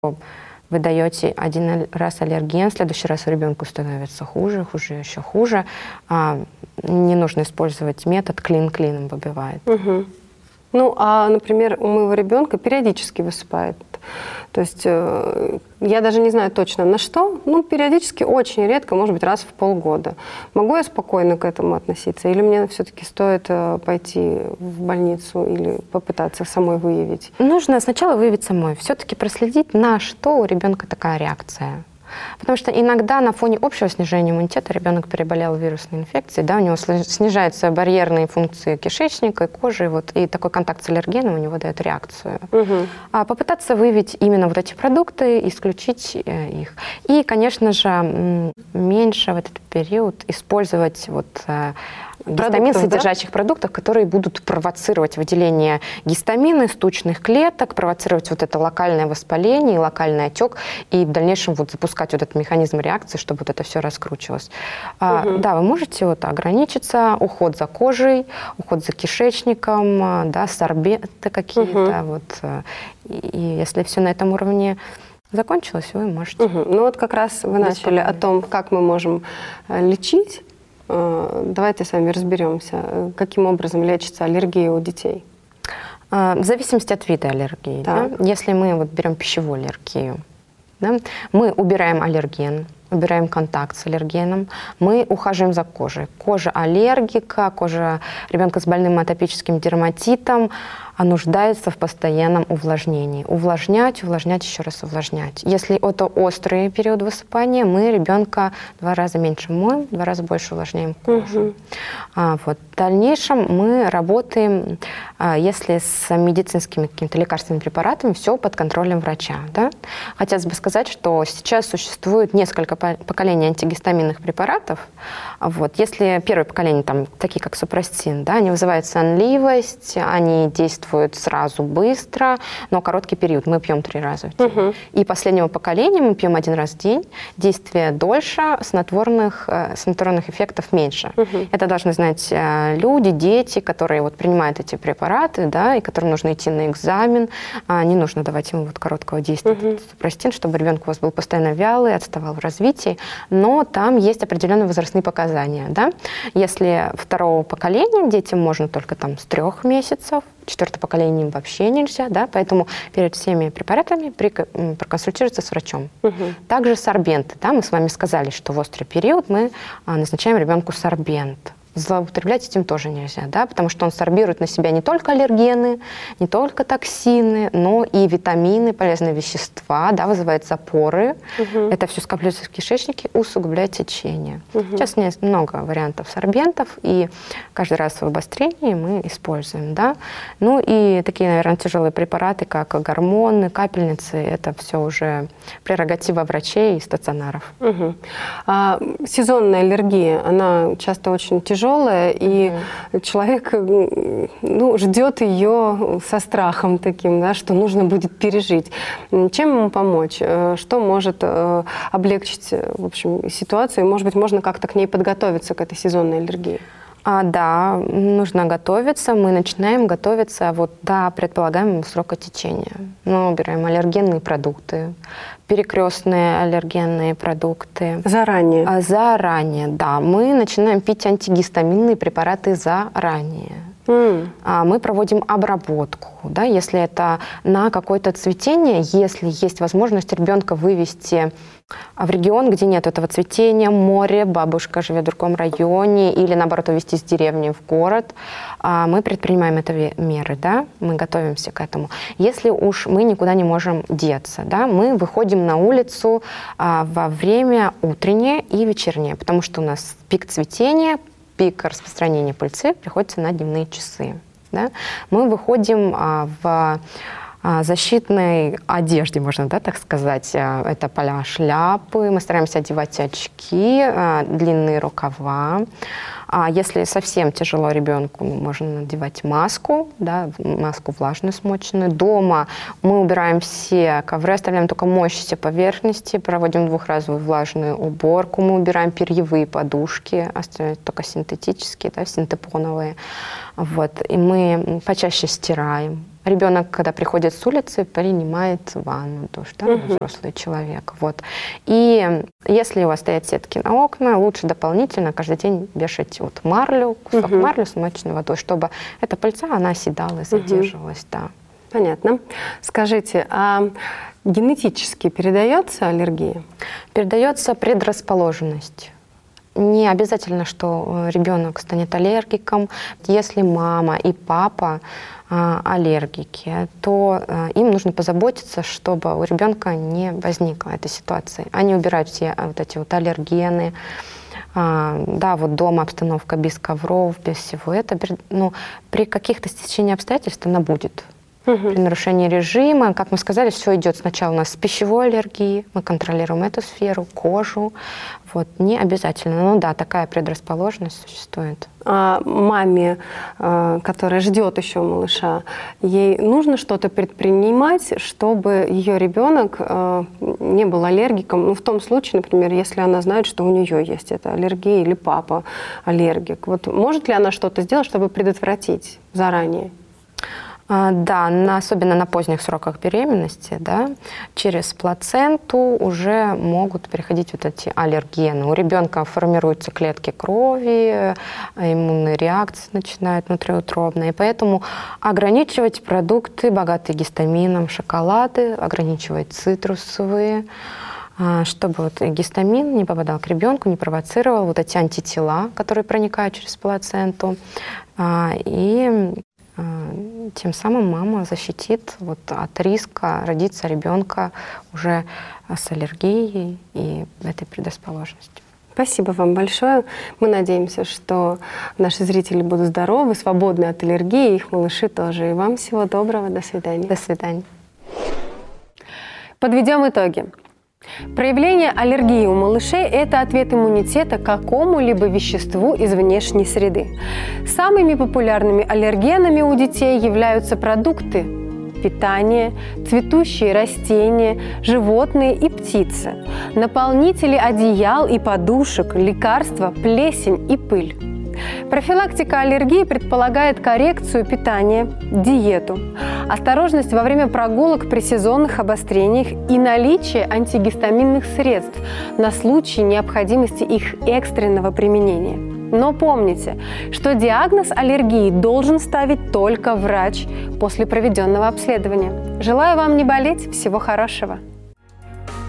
Вы даете один раз аллерген, в следующий раз ребенку становится хуже, еще хуже. Не нужно использовать метод клин клином выбивает. Угу. Ну, например, у моего ребенка периодически высыпает. То есть я даже не знаю точно на что, но периодически, очень редко, может быть, раз в полгода. Могу я спокойно к этому относиться? Или мне все-таки стоит пойти в больницу или попытаться самой выявить? Нужно сначала выявить самой, все-таки проследить, на что у ребенка такая реакция. Потому что иногда на фоне общего снижения иммунитета ребенок переболел вирусной инфекцией, да, у него снижаются барьерные функции кишечника и кожи, и такой контакт с аллергеном у него дает реакцию. Угу. Попытаться выявить именно вот эти продукты, исключить их. И, конечно же, меньше в этот период использовать гистамин содержащих продуктов, которые будут провоцировать выделение гистамина из тучных клеток, провоцировать вот это локальное воспаление, локальный отек, и в дальнейшем запускать вот этот механизм реакции, чтобы вот это все раскручивалось. Да, вы можете ограничиться, уход за кожей, уход за кишечником, да, сорбенты какие-то. И если все на этом уровне закончилось, вы можете. Ну вот как раз вы начали о том, как мы можем лечить. Давайте с вами разберемся, каким образом лечится аллергия у детей. В зависимости от вида аллергии. Да? Если мы берем пищевую аллергию, да, мы убираем аллерген, убираем контакт с аллергеном, мы ухаживаем за кожей. Кожа аллергика, кожа ребенка с больным атопическим дерматитом нуждается в постоянном увлажнении. Увлажнять, еще раз увлажнять. Если это острый период высыпания, мы ребенка 2 раза меньше моем, 2 раза больше увлажняем кожу. В дальнейшем мы работаем, если с медицинскими какими-то лекарственными препаратами, все под контролем врача. Да? Хотелось бы сказать, что сейчас существует несколько поколений антигистаминных препаратов. Если первое поколение, такие как супрастин, да, они вызывают сонливость, они действуют сразу быстро, но короткий период. Мы пьем 3 раза в день. И последнего поколения мы пьем 1 раз в день. Действие дольше, снотворных эффектов меньше. Это должны знать люди, дети, которые принимают эти препараты, да, и которым нужно идти на экзамен. Не нужно давать ему короткого действия супрастин, чтобы ребенок у вас был постоянно вялый, отставал в развитии. Но там есть определенные возрастные показания. Да? Если 2-го поколения детям можно только с 3 месяцев, 4-е поколение вообще нельзя, да, поэтому перед всеми препаратами проконсультироваться с врачом. Также сорбенты, да, мы с вами сказали, что в острый период мы назначаем ребенку сорбент. Злоупотреблять этим тоже нельзя, да, потому что он сорбирует на себя не только аллергены, не только токсины, но и витамины, полезные вещества, да, вызывает запоры. Это все скапливается в кишечнике, усугубляет течение. Сейчас есть много вариантов сорбентов, и каждый раз в обострении мы используем, да. Ну и такие, наверное, тяжелые препараты, как гормоны, капельницы, это все уже прерогатива врачей и стационаров. Сезонная аллергия, она часто очень тяжелая, и человек ждет ее со страхом таким, да, что нужно будет пережить. Чем ему помочь? Что может облегчить, в общем, ситуацию? Может быть, можно как-то к ней подготовиться, к этой сезонной аллергии? Да, нужно готовиться. Мы начинаем готовиться до предполагаемого срока течения. Мы убираем аллергенные продукты, перекрестные аллергенные продукты. Заранее? Заранее, да. Мы начинаем пить антигистаминные препараты заранее. Мы проводим обработку, да, если это на какое-то цветение, если есть возможность ребенка вывести в регион, где нет этого цветения, море, бабушка живет в другом районе, или наоборот увезти из деревни в город, мы предпринимаем это меры, да, мы готовимся к этому. Если уж мы никуда не можем деться, да, мы выходим на улицу во время утреннее и вечернее, потому что у нас пик цветения, пик распространения пыльцы приходится на дневные часы. Да? Мы выходим в защитной одежде, можно, да, так сказать. Это поля шляпы, мы стараемся одевать очки, длинные рукава. Если совсем тяжело ребенку, можно надевать маску, да, маску влажную, смоченную. Дома мы убираем все ковры, оставляем только моющиеся поверхности, проводим 2-разовую влажную уборку, мы убираем перьевые подушки, оставляем только синтетические, да, синтепоновые. И мы почаще стираем. Ребенок, когда приходит с улицы, принимает ванну тоже, да, взрослый человек. Вот. И если у вас стоят сетки на окна, лучше дополнительно каждый день вешать вот марлю, кусок марлю с молочной водой, чтобы эта пыльца, она оседала и задерживалась. Да. Понятно. Скажите, а генетически передается аллергия? Передается предрасположенность. Не обязательно, что ребенок станет аллергиком. Если мама и папа аллергики, то им нужно позаботиться, чтобы у ребенка не возникла этой ситуации. Они убирают все вот эти вот аллергены. Да, вот дома обстановка без ковров, без всего этого. Но при каких-то стечении обстоятельств она будет. При нарушении режима, как мы сказали, все идет сначала у нас с пищевой аллергии, мы контролируем эту сферу, кожу. Вот, не обязательно. Ну да, такая предрасположенность существует. А маме, которая ждет еще малыша, ей нужно что-то предпринимать, чтобы ее ребенок не был аллергиком? Ну, в том случае, например, если она знает, что у нее есть эта аллергия или папа аллергик. Вот может ли она что-то сделать, чтобы предотвратить заранее? Да, особенно на поздних сроках беременности, да, через плаценту уже могут переходить вот эти аллергены. У ребенка формируются клетки крови, иммунные реакции начинают внутриутробно, и поэтому ограничивать продукты, богатые гистамином, шоколады, ограничивать цитрусовые, чтобы вот гистамин не попадал к ребенку, не провоцировал вот эти антитела, которые проникают через плаценту, и тем самым мама защитит вот от риска родиться ребенка уже с аллергией и этой предрасположенностью. Спасибо вам большое. Мы надеемся, что наши зрители будут здоровы, свободны от аллергии, их малыши тоже. И вам всего доброго. До свидания. До свидания. Подведем итоги. Проявление аллергии у малышей – это ответ иммунитета к какому-либо веществу из внешней среды. Самыми популярными аллергенами у детей являются продукты питания, цветущие растения, животные и птицы, наполнители одеял и подушек, лекарства, плесень и пыль. Профилактика аллергии предполагает коррекцию питания, диету, осторожность во время прогулок при сезонных обострениях и наличие антигистаминных средств на случай необходимости их экстренного применения. Но помните, что диагноз аллергии должен ставить только врач после проведенного обследования. Желаю вам не болеть. Всего хорошего!